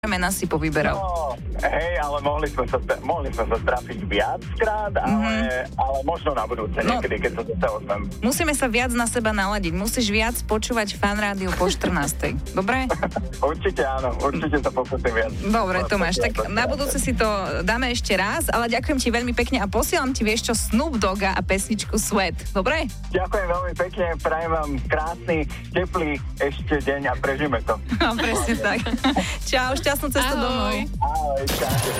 mená si povyberal. No, hej, ale mohli sme sa trafiť viackrát, ale možno na budúce niekedy, keď sa zase ozvem. Musíme sa viac na seba naladiť. Musíš viac počúvať Fan Rádio po 14. Dobre? Určite áno, určite sa pokúsim viac. Dobre, Tomáš, tak na budúce si to dáme ešte raz, ale ďakujem ti veľmi pekne a posielam ti, vieš čo, Snoop Dogga a pesničku Sweat. Dobre? Ďakujem veľmi pekne, prajem vám krásny, teplý ešte deň a prežijeme to. Presne tak. Čau, šťastnú cestu domov. Ahoj, čau.